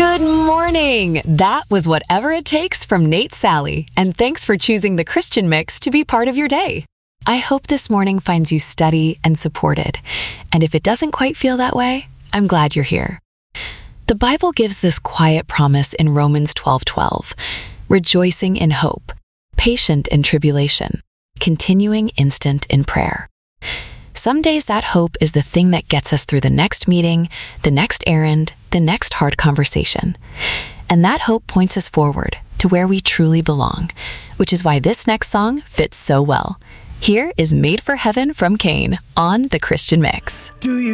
Good morning! That was Whatever It Takes from Nate Sally, and thanks for choosing the Christian Mix to be part of your day. I hope this morning finds you steady and supported, and if it doesn't quite feel that way, I'm glad you're here. The Bible gives this quiet promise in Romans 12:12, rejoicing in hope, patient in tribulation, continuing instant in prayer. Some days that hope is the thing that gets us through the next meeting, the next errand, the next hard conversation. And that hope points us forward to where we truly belong, which is why this next song fits so well. Here is Made for Heaven from Kane on The Christian Mix.